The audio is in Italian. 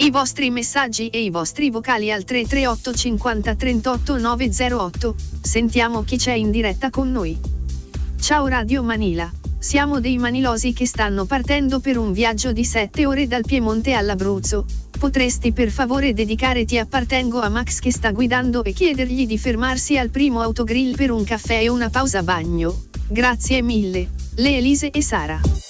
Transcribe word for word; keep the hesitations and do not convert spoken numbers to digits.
I vostri messaggi e i vostri vocali al tre tre otto cinquanta trentotto nove zero otto, sentiamo chi c'è in diretta con noi. Ciao Radio Manila, siamo dei manilosi che stanno partendo per un viaggio di sette ore dal Piemonte all'Abruzzo. Potresti per favore dedicare Ti appartengo a Max che sta guidando e chiedergli di fermarsi al primo autogrill per un caffè e una pausa bagno? Grazie mille. Le Elise e Sara.